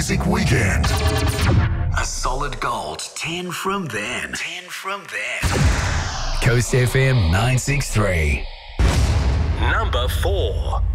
Music Weekend. A solid gold 10 from them. 10 from them. Coast FM 963. Number 4.